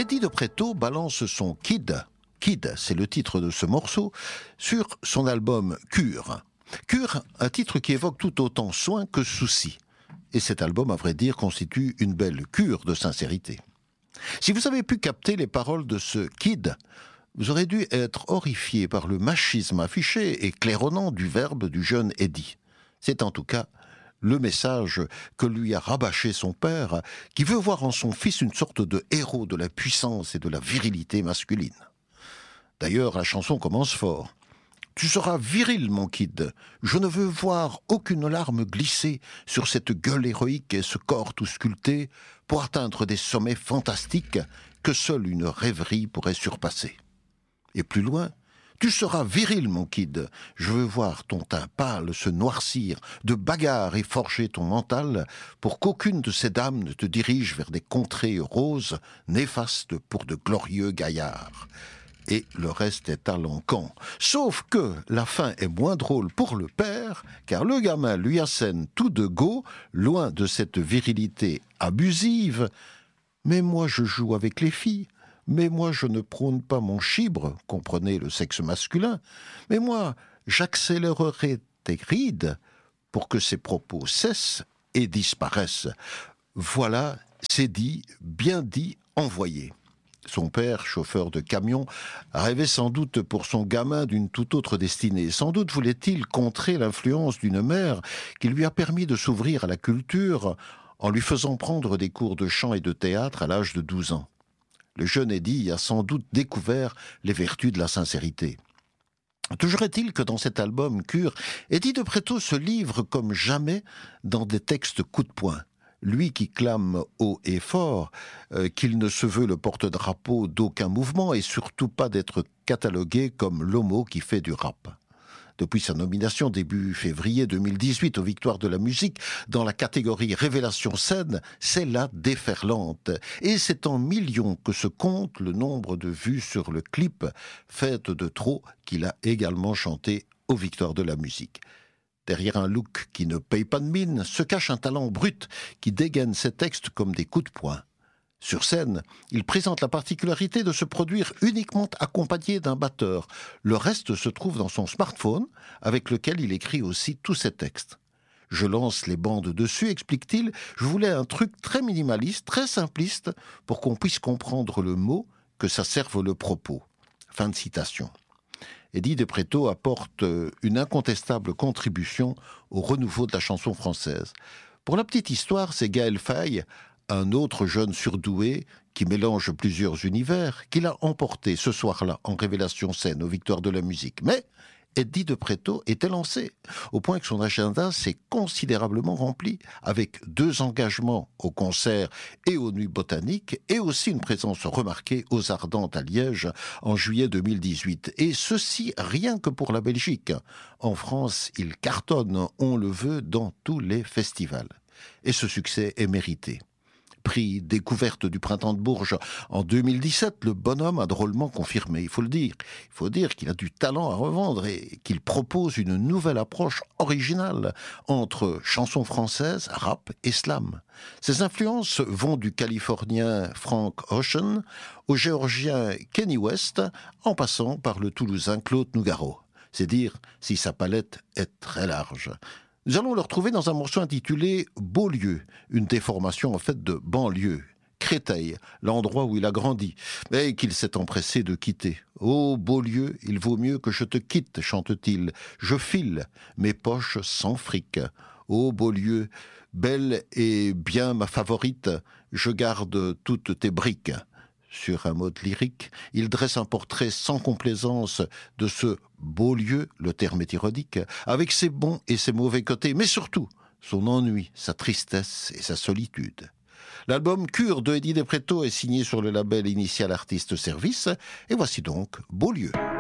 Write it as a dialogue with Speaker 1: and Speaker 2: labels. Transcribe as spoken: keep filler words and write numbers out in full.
Speaker 1: Eddie de Pretto balance son Kid, Kid, c'est le titre de ce morceau, sur son album Cure. Cure, un titre qui évoque tout autant soin que souci. Et cet album, à vrai dire, constitue une belle cure de sincérité. Si vous avez pu capter les paroles de ce Kid, vous aurez dû être horrifié par le machisme affiché et claironnant du verbe du jeune Eddie. C'est en tout cas le message que lui a rabâché son père, qui veut voir en son fils une sorte de héros de la puissance et de la virilité masculine. D'ailleurs, la chanson commence fort. « Tu seras viril, mon Kid. Je ne veux voir aucune larme glisser sur cette gueule héroïque et ce corps tout sculpté pour atteindre des sommets fantastiques que seule une rêverie pourrait surpasser. » Et plus loin, « Tu seras viril, mon Kid. Je veux voir ton teint pâle se noircir de bagarre et forger ton mental pour qu'aucune de ces dames ne te dirige vers des contrées roses néfastes pour de glorieux gaillards. » Et le reste est à l'encan. Sauf que la fin est moins drôle pour le père, car le gamin lui assène tout de go, loin de cette virilité abusive. « Mais moi je joue avec les filles. Mais moi, je ne prône pas mon chibre, comprenez le sexe masculin. Mais moi, j'accélérerai tes rides pour que ces propos cessent et disparaissent. » Voilà, c'est dit, bien dit, envoyé. Son père, chauffeur de camion, rêvait sans doute pour son gamin d'une toute autre destinée. Sans doute voulait-il contrer l'influence d'une mère qui lui a permis de s'ouvrir à la culture en lui faisant prendre des cours de chant et de théâtre à l'âge de douze ans. Le jeune Eddie a sans doute découvert les vertus de la sincérité. Toujours est-il que dans cet album Cure, Eddie de Pretto se livre comme jamais dans des textes coup de poing. Lui qui clame haut et fort euh, qu'il ne se veut le porte-drapeau d'aucun mouvement et surtout pas d'être catalogué comme l'homo qui fait du rap. Depuis sa nomination début février deux mille dix-huit aux Victoires de la musique, dans la catégorie Révélation scène, c'est la déferlante. Et c'est en millions que se compte le nombre de vues sur le clip Fête de trop qu'il a également chanté aux Victoires de la musique. Derrière un look qui ne paye pas de mine, se cache un talent brut qui dégaine ses textes comme des coups de poing. Sur scène, il présente la particularité de se produire uniquement accompagné d'un batteur. Le reste se trouve dans son smartphone, avec lequel il écrit aussi tous ses textes. « Je lance les bandes dessus, explique-t-il. Je voulais un truc très minimaliste, très simpliste, pour qu'on puisse comprendre le mot, que ça serve le propos. » Fin de citation. Eddie de Pretto apporte une incontestable contribution au renouveau de la chanson française. Pour la petite histoire, c'est Gaël Faye, un autre jeune surdoué qui mélange plusieurs univers, qu'il a emporté ce soir-là en Révélation scène aux Victoires de la musique. Mais Eddie de Pretto était lancé, au point que son agenda s'est considérablement rempli, avec deux engagements au concert et aux Nuits Botaniques, et aussi une présence remarquée aux Ardentes à Liège en juillet deux mille dix-huit. Et ceci rien que pour la Belgique. En France, il cartonne, on le veut, dans tous les festivals. Et ce succès est mérité. Prix découverte du Printemps de Bourges en deux mille dix-sept, le bonhomme a drôlement confirmé, il faut le dire. Il faut dire qu'il a du talent à revendre et qu'il propose une nouvelle approche originale entre chansons françaises, rap et slam. Ses influences vont du Californien Frank Ocean au Géorgien Kenny West, en passant par le Toulousain Claude Nougaro. C'est dire si sa palette est très large. Nous allons le retrouver dans un morceau intitulé « Beaulieu », une déformation en fait de banlieue. Créteil, l'endroit où il a grandi, mais qu'il s'est empressé de quitter. « Ô Beaulieu, il vaut mieux que je te quitte », chante-t-il. « Je file, mes poches sans fric. Ô Beaulieu, belle et bien ma favorite, je garde toutes tes briques. » Sur un mode lyrique, il dresse un portrait sans complaisance de ce beau lieu, le terme est ironique, avec ses bons et ses mauvais côtés, mais surtout son ennui, sa tristesse et sa solitude. L'album Cure de Eddie de Pretto est signé sur le label Initial Artist Service, et voici donc Beaulieu.